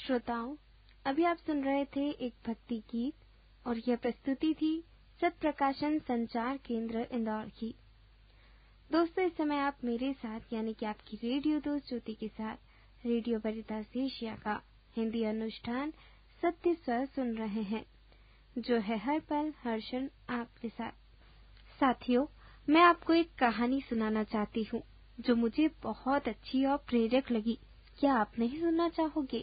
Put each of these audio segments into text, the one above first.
श्रोताओं, अभी आप सुन रहे थे एक भक्ति गीत और यह प्रस्तुति थी सत्प्रकाशन संचार केंद्र इंदौर की। दोस्तों, इस समय आप मेरे साथ यानी कि आपकी रेडियो दोस्त ज्योति के साथ रेडियो वरितास एशिया का हिंदी अनुष्ठान सत्य स्वर सुन रहे हैं, जो है हर पल हर क्षण आपके साथ। साथियों, मैं आपको एक कहानी सुनाना चाहती हूँ जो मुझे बहुत अच्छी और प्रेरक लगी। क्या आप नहीं सुनना चाहोगे?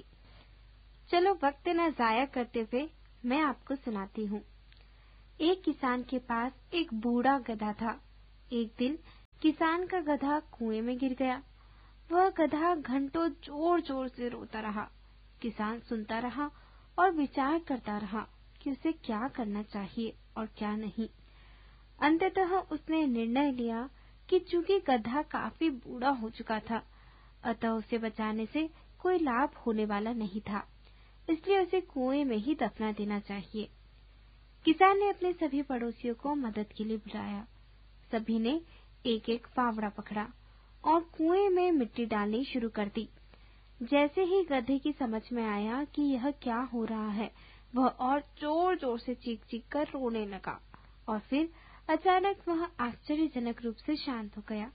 चलो वक्त न जाया करते हुए मैं आपको सुनाती हूँ। एक किसान के पास एक बूढ़ा गधा था। एक दिन किसान का गधा कुएं में गिर गया। वह गधा घंटों जोर जोर से रोता रहा। किसान सुनता रहा और विचार करता रहा कि उसे क्या करना चाहिए और क्या नहीं। अंततः उसने निर्णय लिया कि चूंकि गधा काफी बूढ़ा हो चुका था, अतः उसे बचाने से कोई लाभ होने वाला नहीं था, इसलिए उसे कुएं में ही दफना देना चाहिए। किसान ने अपने सभी पड़ोसियों को मदद के लिए बुलाया। सभी ने एक एक फावड़ा पकड़ा और कुएं में मिट्टी डालनी शुरू कर दी। जैसे ही गधे की समझ में आया कि यह क्या हो रहा है, वह और जोर जोर से चीख चीख कर रोने लगा और फिर अचानक वह आश्चर्यजनक रूप से शांत हो गया।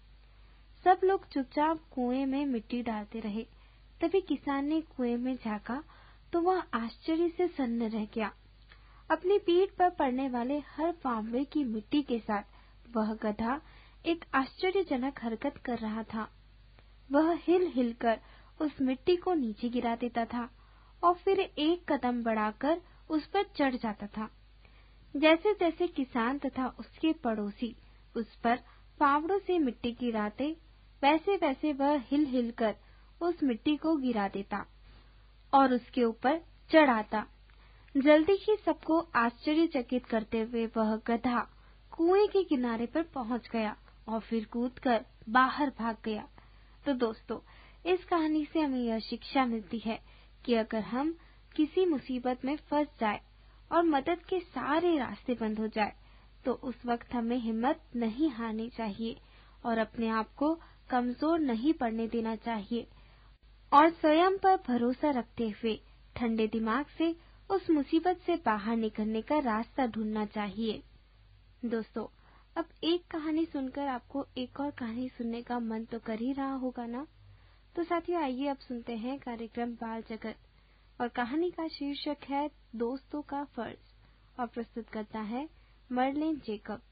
सब लोग चुपचाप कुएं में मिट्टी डालते रहे। तभी किसान ने कुएं में झांका तो वह आश्चर्य से सन्न रह गया। अपनी पीठ पर पड़ने वाले हर फावड़े की मिट्टी के साथ वह गधा एक आश्चर्यजनक हरकत कर रहा था। वह हिल हिल कर उस मिट्टी को नीचे गिरा देता था और फिर एक कदम बढ़ाकर उस पर चढ़ जाता था। जैसे जैसे किसान तथा उसके पड़ोसी उस पर फावड़ों से मिट्टी गिराते, वैसे वैसे वह हिल हिल कर उस मिट्टी को गिरा देता और उसके ऊपर चढ़ आता। जल्दी ही सबको आश्चर्यचकित करते हुए वह गधा कुएं के किनारे पर पहुंच गया और फिर कूदकर बाहर भाग गया। तो दोस्तों, इस कहानी से हमें यह शिक्षा मिलती है कि अगर हम किसी मुसीबत में फंस जाए और मदद के सारे रास्ते बंद हो जाए, तो उस वक्त हमें हिम्मत नहीं हारनी चाहिए और अपने आप को कमजोर नहीं पड़ने देना चाहिए और स्वयं पर भरोसा रखते हुए ठंडे दिमाग से उस मुसीबत से बाहर निकलने का रास्ता ढूंढना चाहिए। दोस्तों, अब एक कहानी सुनकर आपको एक और कहानी सुनने का मन तो कर ही रहा होगा ना? तो साथियों, आइए अब सुनते हैं कार्यक्रम बाल जगत और कहानी का शीर्षक है दोस्तों का फर्ज और प्रस्तुत करता है मर्लिन जैकब।